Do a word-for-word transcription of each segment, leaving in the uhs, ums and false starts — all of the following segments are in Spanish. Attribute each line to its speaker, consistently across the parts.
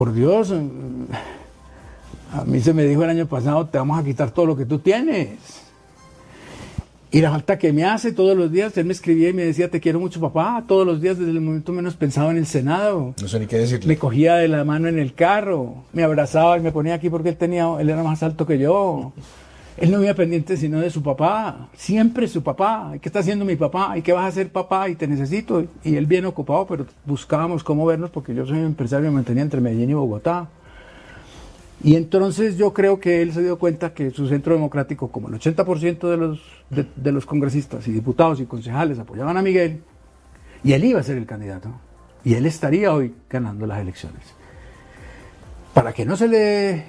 Speaker 1: Por Dios, a mí se me dijo el año pasado, te vamos a quitar todo lo que tú tienes. Y la falta que me hace todos los días, él me escribía y me decía, te quiero mucho, papá, todos los días, desde el momento menos pensaba en el Senado.
Speaker 2: No sé ni qué decirle.
Speaker 1: Me cogía de la mano en el carro, me abrazaba y me ponía aquí porque él tenía, él era más alto que yo. Él no vivía pendiente sino de su papá, siempre su papá. ¿Qué está haciendo mi papá? ¿Y qué vas a hacer, papá? Y te necesito. Y él bien ocupado, pero buscábamos cómo vernos porque yo soy un empresario, me mantenía entre Medellín y Bogotá. Y entonces yo creo que él se dio cuenta que su centro democrático, como el ochenta por ciento de los, de, de los congresistas y diputados y concejales apoyaban a Miguel, y él iba a ser el candidato, y él estaría hoy ganando las elecciones. Para que no se le eh,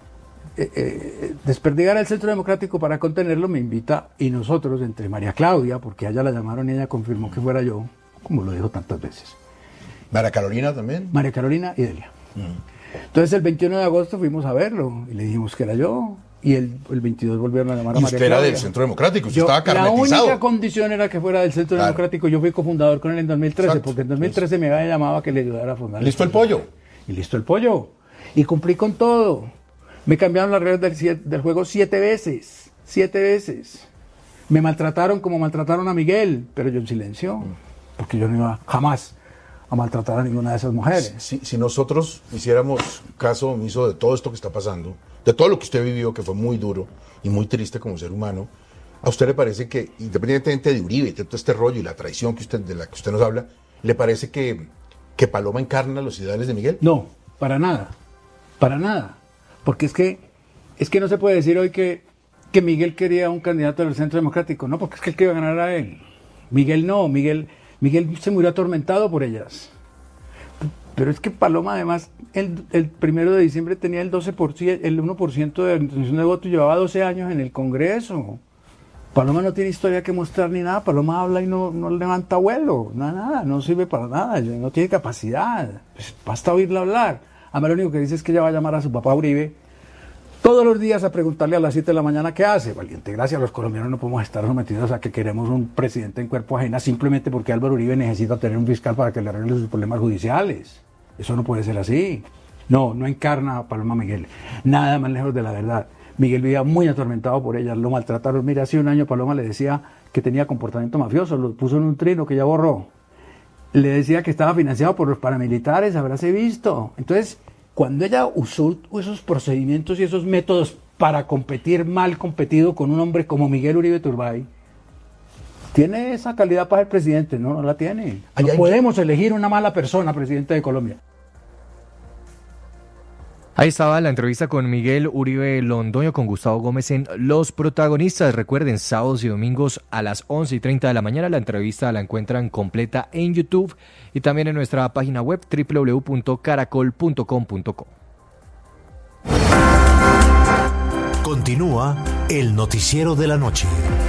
Speaker 1: eh, desperdigara el centro democrático para contenerlo, me invita, y nosotros, entre María Claudia, porque a ella la llamaron y ella confirmó que fuera yo, como lo dijo tantas veces.
Speaker 2: ¿María Carolina también?
Speaker 1: María Carolina y Delia.
Speaker 2: Mm.
Speaker 1: Entonces el veintiuno de agosto fuimos a verlo y le dijimos que era yo, y el, el veintidós volvieron a llamar a
Speaker 2: ¿Y
Speaker 1: María
Speaker 2: usted era
Speaker 1: Claudia.
Speaker 2: del Centro Democrático? ¿Usted
Speaker 1: Yo,
Speaker 2: estaba carnetizado?
Speaker 1: La única condición era que fuera del Centro
Speaker 2: Claro.
Speaker 1: Democrático. Yo fui cofundador con él en dos mil trece,
Speaker 2: Exacto.
Speaker 1: porque en dos mil trece me había llamado a que le ayudara a fundar.
Speaker 2: ¿Listo el pollo?
Speaker 1: Y listo el pollo. Y cumplí con todo. Me cambiaron las reglas del, siete- del juego siete veces. Siete veces. Me maltrataron como maltrataron a Miguel, pero yo en silencio, porque yo no iba jamás a maltratar a ninguna de esas mujeres.
Speaker 2: Si, si nosotros hiciéramos caso omiso de todo esto que está pasando, de todo lo que usted vivió, que fue muy duro y muy triste como ser humano, ¿a usted le parece que, independientemente de Uribe y de todo este rollo y la traición que usted, de la que usted nos habla, le parece que, que Paloma encarna los ideales de Miguel?
Speaker 1: No, para nada, para nada. Porque es que, es que no se puede decir hoy que, que Miguel quería un candidato del Centro Democrático, no, porque es que el que iba a ganar a él. Miguel no, Miguel, Miguel se murió atormentado por ellas. Pero es que Paloma además, el, el primero de diciembre tenía el doce por ciento, el uno por ciento de intención de voto y llevaba doce años en el Congreso. Paloma no tiene historia que mostrar ni nada, Paloma habla y no, no levanta vuelo, nada, nada, no sirve para nada, no tiene capacidad, pues basta oírla hablar. Además lo único que dice es que ella va a llamar a su papá Uribe todos los días a preguntarle a las siete de la mañana qué hace. Valiente gracia, los colombianos no podemos estar sometidos a que queremos un presidente en cuerpo ajena simplemente porque Álvaro Uribe necesita tener un fiscal para que le arregle sus problemas judiciales. Eso no puede ser así. No, no encarna a Paloma Miguel, nada más lejos de la verdad. Miguel vivía muy atormentado por ella, lo maltrataron. Mira, hace un año Paloma le decía que tenía comportamiento mafioso, lo puso en un trino que ya borró. Le decía que estaba financiado por los paramilitares, habráse visto. Entonces, cuando ella usó esos procedimientos y esos métodos para competir mal competido con un hombre como Miguel Uribe Turbay, ¿tiene esa calidad para ser presidente? No, no la tiene. No podemos elegir una mala persona presidente de Colombia.
Speaker 3: Ahí estaba la entrevista con Miguel Uribe Londoño, con Gustavo Gómez en Los Protagonistas. Recuerden, sábados y domingos a las once y treinta de la mañana. La entrevista la encuentran completa en YouTube y también en nuestra página web doble u doble u doble u punto caracol punto com punto co.
Speaker 4: Continúa el noticiero de la noche.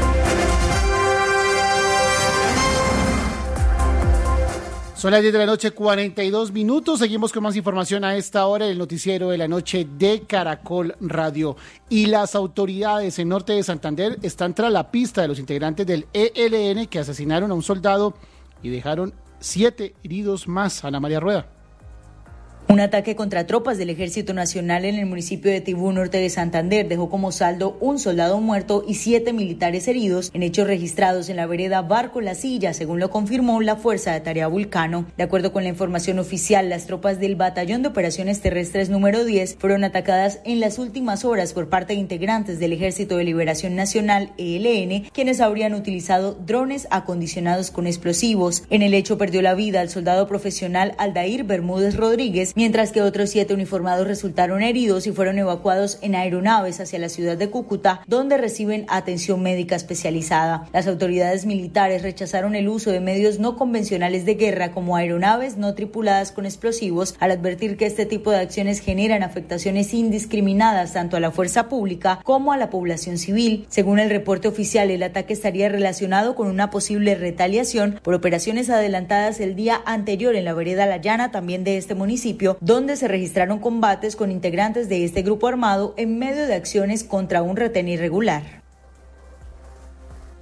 Speaker 5: Son las diez de la noche, cuarenta y dos minutos. Seguimos con más información a esta hora, el noticiero de la noche de Caracol Radio. Y las autoridades en norte de Santander están tras la pista de los integrantes del E L N que asesinaron a un soldado y dejaron siete heridos más. Ana María Rueda.
Speaker 6: Un ataque contra tropas del Ejército Nacional en el municipio de Tibú, norte de Santander, dejó como saldo un soldado muerto y siete militares heridos en hechos registrados en la vereda Barco La Silla, según lo confirmó la Fuerza de Tarea Vulcano. De acuerdo con la información oficial, las tropas del Batallón de Operaciones Terrestres número diez fueron atacadas en las últimas horas por parte de integrantes del Ejército de Liberación Nacional, E L N, quienes habrían utilizado drones acondicionados con explosivos. En el hecho perdió la vida el soldado profesional Aldair Bermúdez Rodríguez, mientras que otros siete uniformados resultaron heridos y fueron evacuados en aeronaves hacia la ciudad de Cúcuta, donde reciben atención médica especializada. Las autoridades militares rechazaron el uso de medios no convencionales de guerra como aeronaves no tripuladas con explosivos, al advertir que este tipo de acciones generan afectaciones indiscriminadas tanto a la fuerza pública como a la población civil. Según el reporte oficial, el ataque estaría relacionado con una posible retaliación por operaciones adelantadas el día anterior en la vereda La Llana, también de este municipio, donde se registraron combates con integrantes de este grupo armado en medio de acciones contra un retén irregular.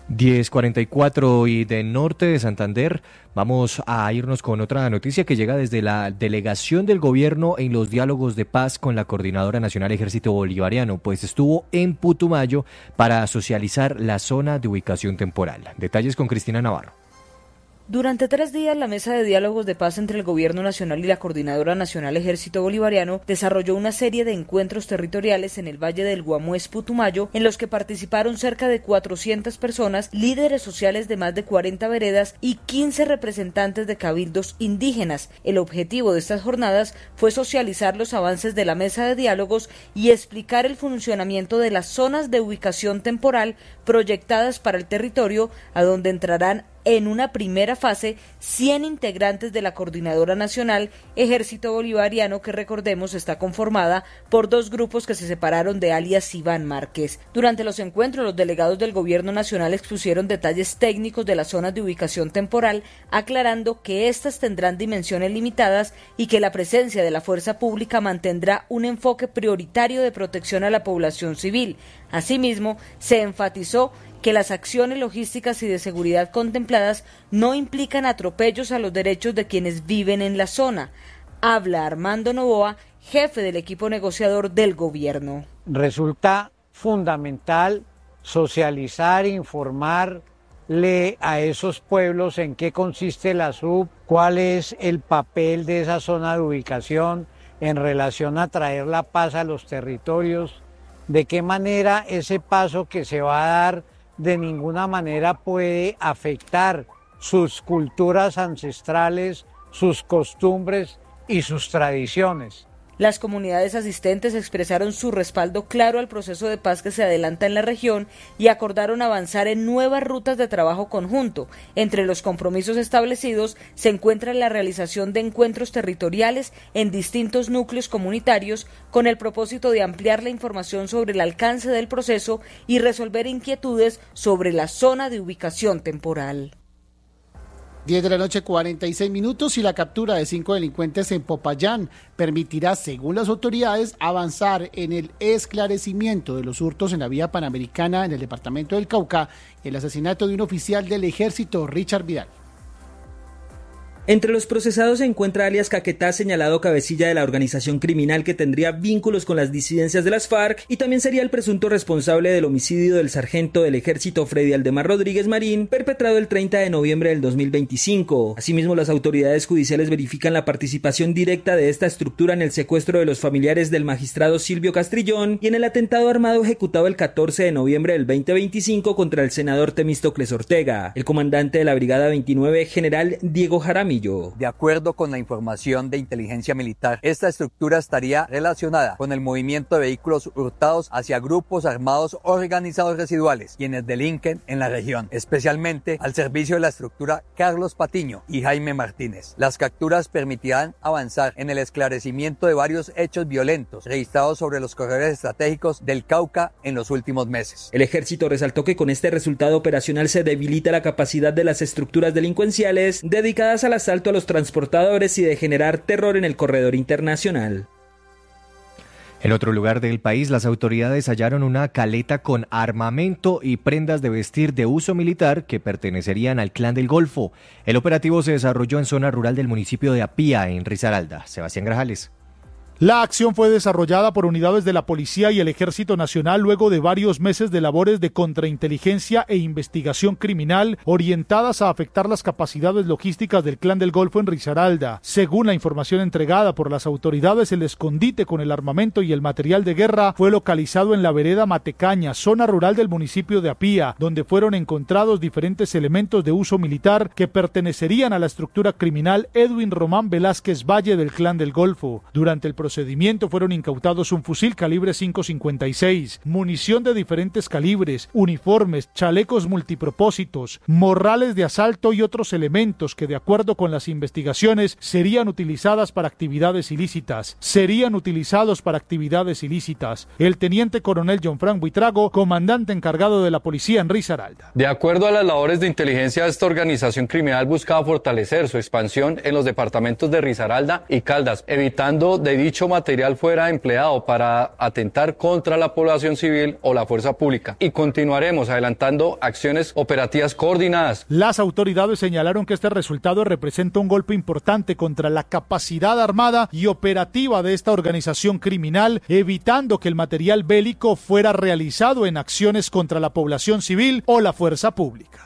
Speaker 3: diez cuarenta y cuatro y de norte de Santander vamos a irnos con otra noticia que llega desde la delegación del gobierno en los diálogos de paz con la Coordinadora Nacional Ejército Bolivariano, pues estuvo en Putumayo para socializar la zona de ubicación temporal. Detalles con Cristina Navarro.
Speaker 7: Durante tres días, la Mesa de Diálogos de Paz entre el Gobierno Nacional y la Coordinadora Nacional Ejército Bolivariano desarrolló una serie de encuentros territoriales en el Valle del Guamués, Putumayo, en los que participaron cerca de cuatrocientas personas, líderes sociales de más de cuarenta veredas y quince representantes de cabildos indígenas. El objetivo de estas jornadas fue socializar los avances de la Mesa de Diálogos y explicar el funcionamiento de las zonas de ubicación temporal proyectadas para el territorio, a donde entrarán en una primera fase cien integrantes de la Coordinadora Nacional Ejército Bolivariano, que recordemos está conformada por dos grupos que se separaron de alias Iván Márquez. Durante los encuentros, los delegados del Gobierno Nacional expusieron detalles técnicos de las zonas de ubicación temporal, aclarando que éstas tendrán dimensiones limitadas y que la presencia de la fuerza pública mantendrá un enfoque prioritario de protección a la población civil. Asimismo, se enfatizó que las acciones logísticas y de seguridad contempladas no implican atropellos a los derechos de quienes viven en la zona. Habla Armando Novoa, jefe del equipo negociador del gobierno.
Speaker 8: Resulta fundamental socializar, informarle a esos pueblos en qué consiste la S U B, cuál es el papel de esa zona de ubicación en relación a traer la paz a los territorios, de qué manera ese paso que se va a dar de ninguna manera puede afectar sus culturas ancestrales, sus costumbres y sus tradiciones.
Speaker 7: Las comunidades asistentes expresaron su respaldo claro al proceso de paz que se adelanta en la región y acordaron avanzar en nuevas rutas de trabajo conjunto. Entre los compromisos establecidos se encuentra la realización de encuentros territoriales en distintos núcleos comunitarios con el propósito de ampliar la información sobre el alcance del proceso y resolver inquietudes sobre la zona de ubicación temporal.
Speaker 5: diez de la noche, cuarenta y seis minutos, y la captura de cinco delincuentes en Popayán permitirá, según las autoridades, avanzar en el esclarecimiento de los hurtos en la vía panamericana en el departamento del Cauca y el asesinato de un oficial del ejército, Richard Vidal.
Speaker 9: Entre los procesados se encuentra alias Caquetá, señalado cabecilla de la organización criminal que tendría vínculos con las disidencias de las FARC, y también sería el presunto responsable del homicidio del sargento del ejército Freddy Aldemar Rodríguez Marín, perpetrado el treinta de noviembre del dos mil veinticinco. Asimismo, las autoridades judiciales verifican la participación directa de esta estructura en el secuestro de los familiares del magistrado Silvio Castrillón y en el atentado armado ejecutado el catorce de noviembre del veinte veinticinco contra el senador Temístocles Ortega. El comandante de la Brigada veintinueve, general Diego Jaramillo.
Speaker 10: De acuerdo con la información de inteligencia militar, esta estructura estaría relacionada con el movimiento de vehículos hurtados hacia grupos armados organizados residuales, quienes delinquen en la región, especialmente al servicio de la estructura Carlos Patiño y Jaime Martínez. Las capturas permitirán avanzar en el esclarecimiento de varios hechos violentos registrados sobre los corredores estratégicos del Cauca en los últimos meses.
Speaker 9: El ejército resaltó que con este resultado operacional se debilita la capacidad de las estructuras delincuenciales dedicadas al asalto a los transportadores y de generar terror en el corredor internacional.
Speaker 3: En otro lugar del país, las autoridades hallaron una caleta con armamento y prendas de vestir de uso militar que pertenecerían al Clan del Golfo. El operativo se desarrolló en zona rural del municipio de Apía, en Risaralda. Sebastián Grajales.
Speaker 11: La acción fue desarrollada por unidades de la Policía y el Ejército Nacional luego de varios meses de labores de contrainteligencia e investigación criminal orientadas a afectar las capacidades logísticas del Clan del Golfo en Risaralda. Según la información entregada por las autoridades, el escondite con el armamento y el material de guerra fue localizado en la vereda Matecaña, zona rural del municipio de Apía, donde fueron encontrados diferentes elementos de uso militar que pertenecerían a la estructura criminal Edwin Román Velázquez Valle del Clan del Golfo. Durante el procedimiento fueron incautados un fusil calibre cinco cincuenta y seis, munición de diferentes calibres, uniformes, chalecos multipropósitos, morrales de asalto y otros elementos que, de acuerdo con las investigaciones, serían utilizadas para actividades ilícitas. Serían utilizados para actividades ilícitas. El teniente coronel John Frank Buitrago, comandante encargado de la policía en Risaralda.
Speaker 12: De acuerdo a las labores de inteligencia, esta organización criminal buscaba fortalecer su expansión en los departamentos de Risaralda y Caldas, evitando de dicho dicho material fuera empleado para atentar contra la población civil o la fuerza pública. Y continuaremos adelantando acciones operativas coordinadas.
Speaker 11: Las autoridades señalaron que este resultado representa un golpe importante contra la capacidad armada y operativa de esta organización criminal, evitando que el material bélico fuera realizado en acciones contra la población civil o la fuerza pública.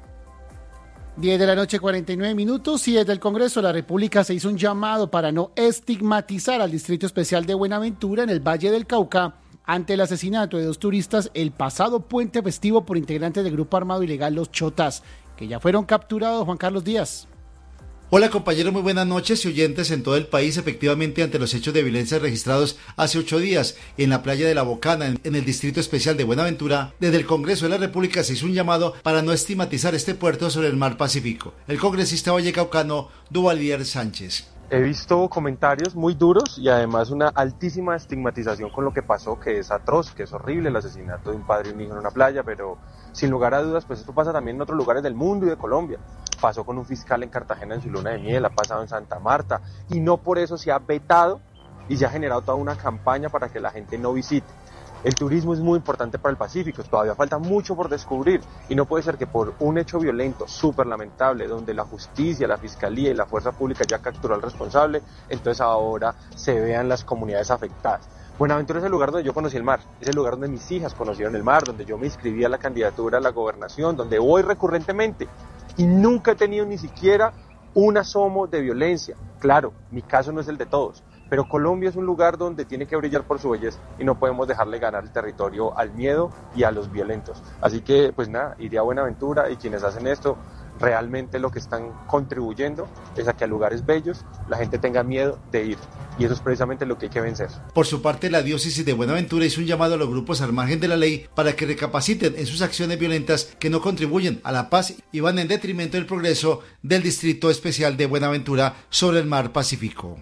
Speaker 5: diez de la noche, cuarenta y nueve minutos, y desde el Congreso de la República se hizo un llamado para no estigmatizar al Distrito Especial de Buenaventura en el Valle del Cauca ante el asesinato de dos turistas el pasado puente festivo por integrantes del grupo armado ilegal Los Chotas, que ya fueron capturados. Juan Carlos Díaz.
Speaker 13: Hola compañeros, muy buenas noches y oyentes en todo el país. Efectivamente, ante los hechos de violencia registrados hace ocho días en la playa de La Bocana, en el Distrito Especial de Buenaventura, desde el Congreso de la República se hizo un llamado para no estigmatizar este puerto sobre el mar Pacífico. El congresista vallecaucano Duvalier Sánchez.
Speaker 14: He visto comentarios muy duros y además una altísima estigmatización con lo que pasó, que es atroz, que es horrible, el asesinato de un padre y un hijo en una playa, pero sin lugar a dudas, pues esto pasa también en otros lugares del mundo y de Colombia. Pasó con un fiscal en Cartagena en su luna de miel, ha pasado en Santa Marta, y no por eso se ha vetado y se ha generado toda una campaña para que la gente no visite. El turismo es muy importante para el Pacífico, todavía falta mucho por descubrir y no puede ser que por un hecho violento súper lamentable donde la justicia, la fiscalía y la fuerza pública ya capturó al responsable, entonces ahora se vean las comunidades afectadas. Buenaventura es el lugar donde yo conocí el mar, es el lugar donde mis hijas conocieron el mar, donde yo me inscribí a la candidatura a la gobernación, donde voy recurrentemente y nunca he tenido ni siquiera un asomo de violencia. Claro, mi caso no es el de todos, pero Colombia es un lugar donde tiene que brillar por su belleza y no podemos dejarle ganar el territorio al miedo y a los violentos. Así que, pues nada, iré a Buenaventura y quienes hacen esto realmente lo que están contribuyendo es a que a lugares bellos la gente tenga miedo de ir. Y eso es precisamente lo que hay que vencer.
Speaker 13: Por su parte, la diócesis de Buenaventura hizo un llamado a los grupos al margen de la ley para que recapaciten en sus acciones violentas que no contribuyen a la paz y van en detrimento del progreso del Distrito Especial de Buenaventura sobre el mar Pacífico.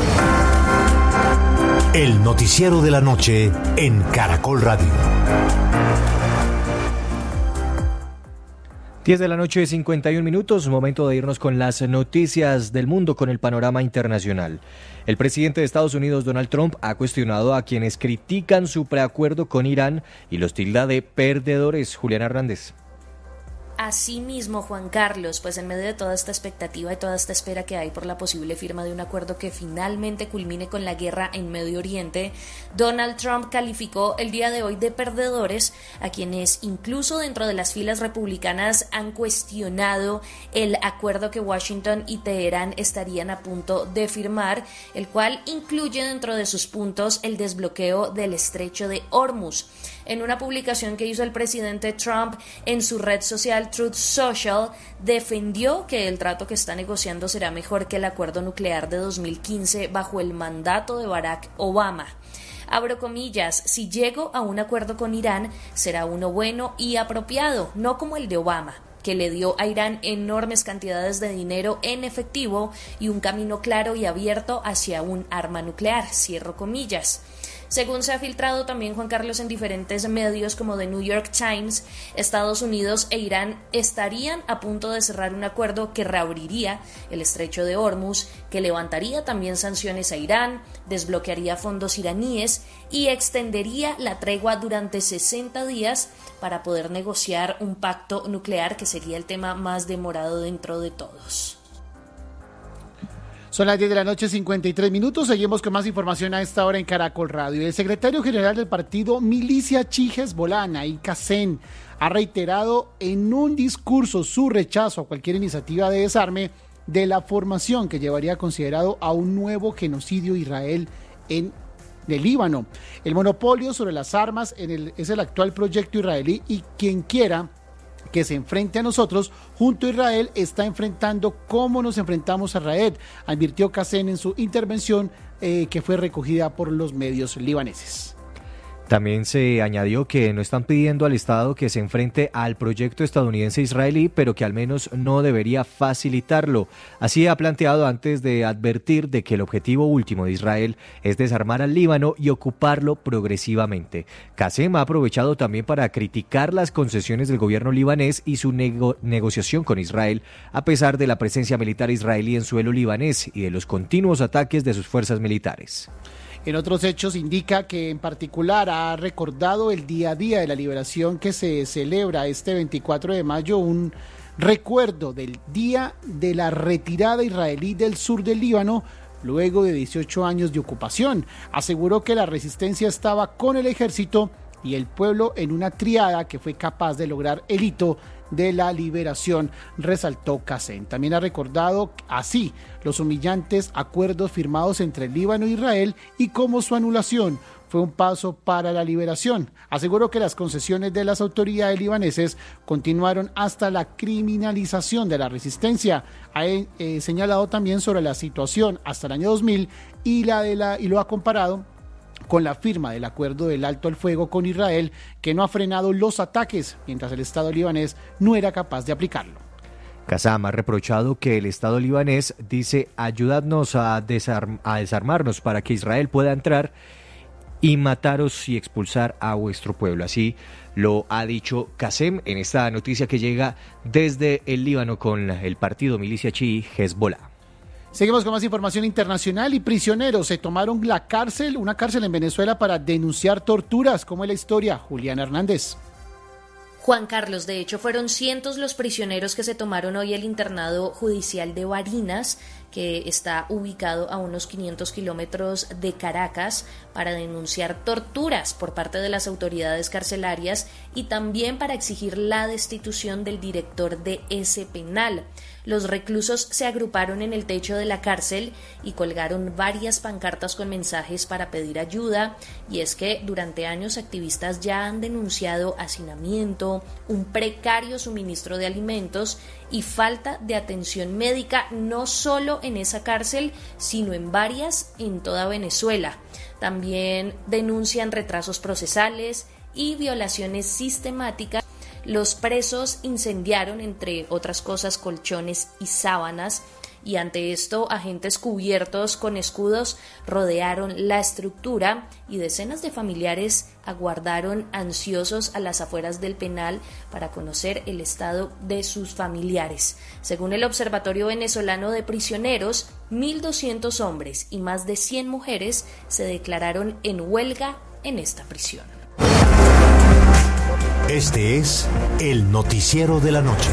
Speaker 4: El noticiero de la noche en Caracol Radio.
Speaker 3: diez de la noche, cincuenta y un minutos, momento de irnos con las noticias del mundo, con el panorama internacional. El presidente de Estados Unidos, Donald Trump, ha cuestionado a quienes critican su preacuerdo con Irán y los tilda de perdedores. Julián Hernández.
Speaker 15: Asimismo, Juan Carlos, pues en medio de toda esta expectativa y toda esta espera que hay por la posible firma de un acuerdo que finalmente culmine con la guerra en Medio Oriente, Donald Trump calificó el día de hoy de perdedores a quienes incluso dentro de las filas republicanas han cuestionado el acuerdo que Washington y Teherán estarían a punto de firmar, el cual incluye dentro de sus puntos el desbloqueo del estrecho de Hormuz. En una publicación que hizo el presidente Trump en su red social Truth Social, defendió que el trato que está negociando será mejor que el acuerdo nuclear de dos mil quince bajo el mandato de Barack Obama. Abro comillas, si llego a un acuerdo con Irán, será uno bueno y apropiado, no como el de Obama, que le dio a Irán enormes cantidades de dinero en efectivo y un camino claro y abierto hacia un arma nuclear, cierro comillas. Según se ha filtrado también, Juan Carlos, en diferentes medios como The New York Times, Estados Unidos e Irán estarían a punto de cerrar un acuerdo que reabriría el estrecho de Hormuz, que levantaría también sanciones a Irán, desbloquearía fondos iraníes y extendería la tregua durante sesenta días para poder negociar un pacto nuclear, que sería el tema más demorado dentro de todos.
Speaker 5: Son las diez de la noche, cincuenta y tres minutos. Seguimos con más información a esta hora en Caracol Radio. El secretario general del partido Milicia Chi Hezbollah, Naim Qassem, ha reiterado en un discurso su rechazo a cualquier iniciativa de desarme de la formación que llevaría considerado a un nuevo genocidio de Israel en el Líbano. El monopolio sobre las armas en el, es el actual proyecto israelí y quien quiera que se enfrente a nosotros, junto a Israel, está enfrentando cómo nos enfrentamos a Israel, advirtió Qassem en su intervención eh, que fue recogida por los medios libaneses.
Speaker 3: También se añadió que no están pidiendo al Estado que se enfrente al proyecto estadounidense-israelí, pero que al menos no debería facilitarlo. Así ha planteado antes de advertir de que el objetivo último de Israel es desarmar al Líbano y ocuparlo progresivamente. Qasem ha aprovechado también para criticar las concesiones del gobierno libanés y su nego- negociación con Israel, a pesar de la presencia militar israelí en suelo libanés y de los continuos ataques de sus fuerzas militares.
Speaker 5: En otros hechos indica que en particular ha recordado el día a día de la liberación que se celebra este veinticuatro de mayo, un recuerdo del día de la retirada israelí del sur del Líbano luego de dieciocho años de ocupación. Aseguró que la resistencia estaba con el ejército y el pueblo en una triada que fue capaz de lograr el hito de la liberación, resaltó Qasem. También ha recordado así los humillantes acuerdos firmados entre el Líbano e Israel y cómo su anulación fue un paso para la liberación. Aseguró que las concesiones de las autoridades libaneses continuaron hasta la criminalización de la resistencia. Ha eh, señalado también sobre la situación hasta el año dos mil y, la de la, y lo ha comparado con la firma del acuerdo del alto al fuego con Israel, que no ha frenado los ataques, mientras el Estado libanés no era capaz de aplicarlo.
Speaker 3: Qasem ha reprochado que el Estado libanés dice: ayudadnos a, desarm- a desarmarnos para que Israel pueda entrar y mataros y expulsar a vuestro pueblo. Así lo ha dicho Qasem en esta noticia que llega desde el Líbano con el partido milicia chií Hezbollah.
Speaker 5: Seguimos con más información internacional y prisioneros se tomaron la cárcel, una cárcel en Venezuela para denunciar torturas. ¿Cómo es la historia? Juliana Hernández.
Speaker 15: Juan Carlos, de hecho fueron cientos los prisioneros que se tomaron hoy el internado judicial de Barinas, que está ubicado a unos quinientos kilómetros de Caracas, para denunciar torturas por parte de las autoridades carcelarias y también para exigir la destitución del director de ese penal. Los reclusos se agruparon en el techo de la cárcel y colgaron varias pancartas con mensajes para pedir ayuda, y es que durante años activistas ya han denunciado hacinamiento, un precario suministro de alimentos y falta de atención médica, no solo en esa cárcel, sino en varias en toda Venezuela. También denuncian retrasos procesales y violaciones sistemáticas. Los presos incendiaron, entre otras cosas, colchones y sábanas, y ante esto agentes cubiertos con escudos rodearon la estructura y decenas de familiares aguardaron ansiosos a las afueras del penal para conocer el estado de sus familiares. Según el Observatorio Venezolano de Prisioneros, mil doscientos hombres y más de cien mujeres se declararon en huelga en esta prisión.
Speaker 4: Este es el noticiero de la noche.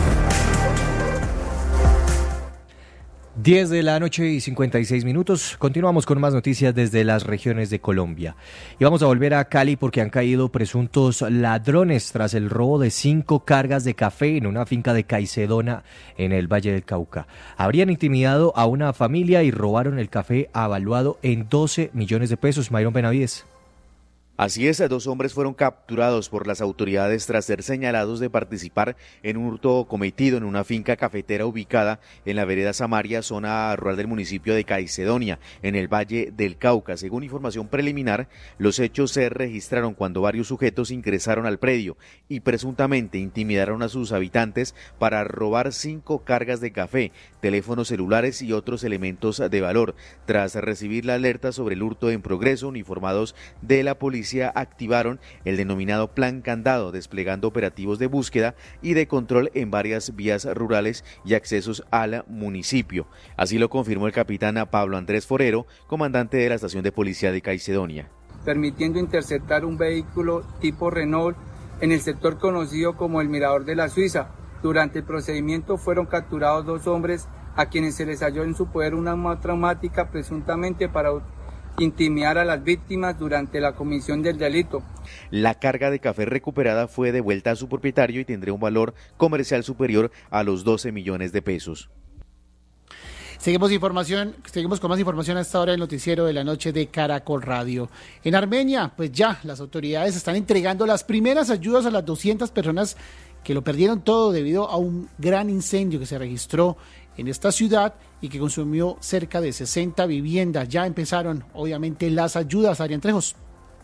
Speaker 3: diez de la noche y cincuenta y seis minutos. Continuamos con más noticias desde las regiones de Colombia. Y vamos a volver a Cali porque han caído presuntos ladrones tras el robo de cinco cargas de café en una finca de Caicedonia en el Valle del Cauca. Habrían intimidado a una familia y robaron el café avaluado en doce millones de pesos. Mayron Benavides.
Speaker 16: Así es, dos hombres fueron capturados por las autoridades tras ser señalados de participar en un hurto cometido en una finca cafetera ubicada en la vereda Samaria, zona rural del municipio de Caicedonia, en el Valle del Cauca. Según información preliminar, los hechos se registraron cuando varios sujetos ingresaron al predio y presuntamente intimidaron a sus habitantes para robar cinco cargas de café, teléfonos celulares y otros elementos de valor. Tras recibir la alerta sobre el hurto en progreso, uniformados de la policía activaron el denominado Plan Candado, desplegando operativos de búsqueda y de control en varias vías rurales y accesos al municipio. Así lo confirmó el capitán Pablo Andrés Forero, comandante de la estación de policía de Caicedonia.
Speaker 17: Permitiendo interceptar un vehículo tipo Renault en el sector conocido como el Mirador de la Suiza. Durante el procedimiento fueron capturados dos hombres a quienes se les halló en su poder una arma traumática, presuntamente para intimidar a las víctimas durante la comisión del delito.
Speaker 16: La carga de café recuperada fue devuelta a su propietario y tendría un valor comercial superior a los doce millones de pesos.
Speaker 5: Seguimos información, seguimos con más información a esta hora del noticiero de la noche de Caracol Radio. En Armenia, pues ya las autoridades están entregando las primeras ayudas a las doscientas personas que lo perdieron todo debido a un gran incendio que se registró en esta ciudad y que consumió cerca de sesenta viviendas. Ya empezaron, obviamente, las ayudas. Adrián Trejos.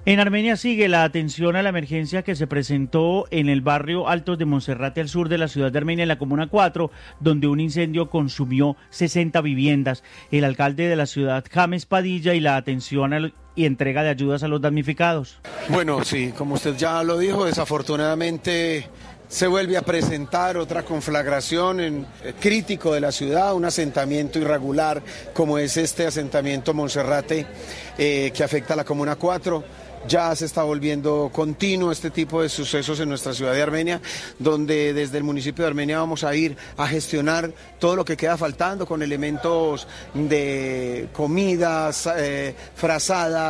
Speaker 18: En Armenia sigue la atención a la emergencia que se presentó en el barrio Altos de Monserrate, al sur de la ciudad de Armenia, en la Comuna cuatro, donde un incendio consumió sesenta viviendas. El alcalde de la ciudad, James Padilla, y la atención al y entrega de ayudas a los damnificados.
Speaker 19: Bueno, sí, como usted ya lo dijo, desafortunadamente se vuelve a presentar otra conflagración en, eh, crítico de la ciudad, un asentamiento irregular como es este asentamiento Monserrate, eh, que afecta a la Comuna cuatro. Ya se está volviendo continuo este tipo de sucesos en nuestra ciudad de Armenia, donde desde el municipio de Armenia vamos a ir a gestionar todo lo que queda faltando con elementos de comidas, eh, frazadas.